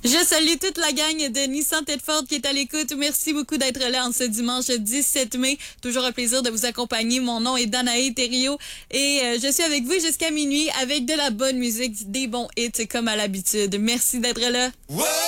Je salue toute la gang de Nissan Thetford qui est à l'écoute. Merci beaucoup d'être là en ce dimanche 17 mai. Toujours un plaisir de vous accompagner. Mon nom est Danae Thériault et je suis avec vous jusqu'à minuit avec de la bonne musique, des bons hits comme à l'habitude. Merci d'être là. Ouais!